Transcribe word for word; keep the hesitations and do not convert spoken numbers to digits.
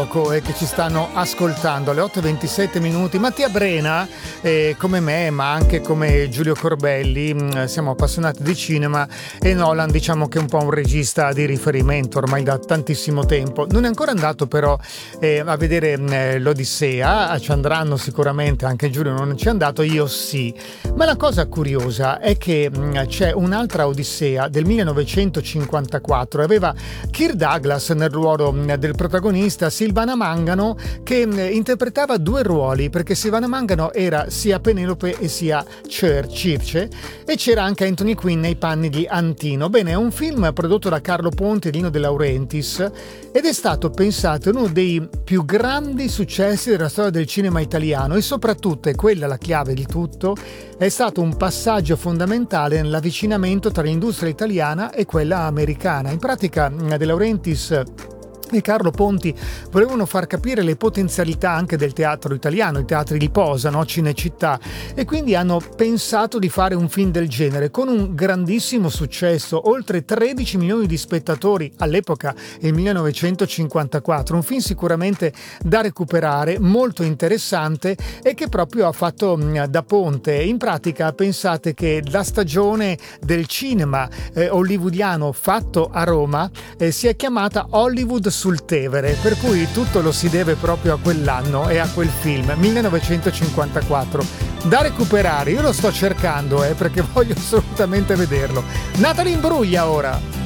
poco e che ci stanno ascoltando alle otto e ventisette minuti. Mattia Brena, eh, come me, ma anche come Giulio Corbelli, mh, siamo appassionati di cinema, e Nolan diciamo che è un po' un regista di riferimento ormai da tantissimo tempo. Non è ancora andato però eh, a vedere mh, l'Odissea, ci andranno sicuramente, anche Giulio non ci è andato, io sì. Ma la cosa curiosa è che mh, c'è un'altra Odissea del millenovecentocinquantaquattro, aveva Kirk Douglas nel ruolo mh, del protagonista, Silvana Mangano che mh, interpretava due ruoli, perché Silvana Mangano era sia Penelope e sia Cer- Circe, e c'era anche Anthony Quinn nei panni di Antino. Bene, è un film prodotto da Carlo Ponti e Lino De Laurentiis ed è stato pensato uno dei più grandi successi della storia del cinema italiano, e soprattutto, e quella è la chiave di tutto, è stato un passaggio fondamentale nell'avvicinamento tra l'industria italiana e quella americana. In pratica De Laurentiis e Carlo Ponti volevano far capire le potenzialità anche del teatro italiano, i teatri di posa, no? Cinecittà, e quindi hanno pensato di fare un film del genere con un grandissimo successo, oltre tredici milioni di spettatori all'epoca, il millenovecentocinquantaquattro, un film sicuramente da recuperare, molto interessante e che proprio ha fatto da ponte. In pratica pensate che la stagione del cinema eh, hollywoodiano fatto a Roma eh, si è chiamata Hollywood sul Tevere, per cui tutto lo si deve proprio a quell'anno e a quel film millenovecentocinquantaquattro, da recuperare. Io lo sto cercando eh, perché voglio assolutamente vederlo. Natalie Imbruglia ora.